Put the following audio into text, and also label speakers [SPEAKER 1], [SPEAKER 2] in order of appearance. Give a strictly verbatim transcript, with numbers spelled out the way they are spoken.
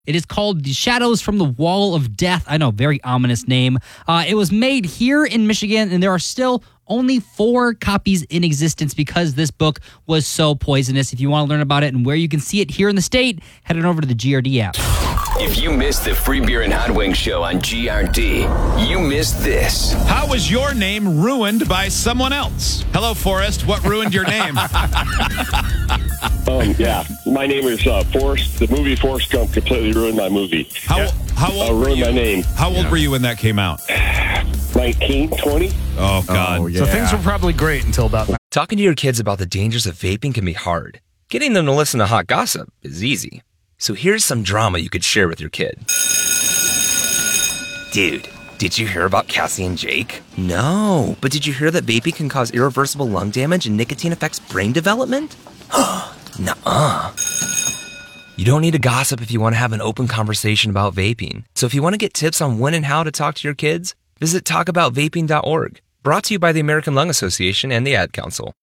[SPEAKER 1] It is called The Shadows from the Wall of Death. I know, very ominous name. Uh, it was made here in Michigan, and there are still only four copies in existence because this book was so poisonous. If you want to learn about it and where you can see it here in the state, head on over to the G R D app.
[SPEAKER 2] If you missed the Free Beer and Hot Wings show on G R D, you missed this.
[SPEAKER 3] How was your name ruined by someone else? Hello, Forrest. What ruined your name?
[SPEAKER 4] Um, yeah, my name is uh, Forrest. The movie Forrest Gump completely ruined my movie.
[SPEAKER 3] How,
[SPEAKER 4] yeah.
[SPEAKER 3] how old
[SPEAKER 4] uh,
[SPEAKER 3] were
[SPEAKER 4] ruined
[SPEAKER 3] you?
[SPEAKER 4] my name.
[SPEAKER 3] How old yeah. were you when that came out?
[SPEAKER 4] nineteen, twenty
[SPEAKER 3] Oh, God.
[SPEAKER 5] Oh, yeah. So things were probably great until about...
[SPEAKER 6] Talking to your kids about the dangers of vaping can be hard. Getting them to listen to hot gossip is easy. So here's some drama you could share with your kid. Dude, did you hear about Cassie and Jake? No, but did you hear that vaping can cause irreversible lung damage and nicotine affects brain development? Nuh-uh. You don't need to gossip if you want to have an open conversation about vaping. So if you want to get tips on when and how to talk to your kids, visit talk about vaping dot org. Brought to you by the American Lung Association and the Ad Council.